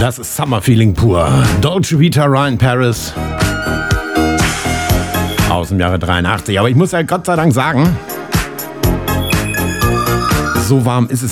Das ist Summer Feeling pur. Dolce Vita, Ryan Paris. Aus dem Jahre 83. Aber ich muss ja Gott sei Dank sagen, so warm ist es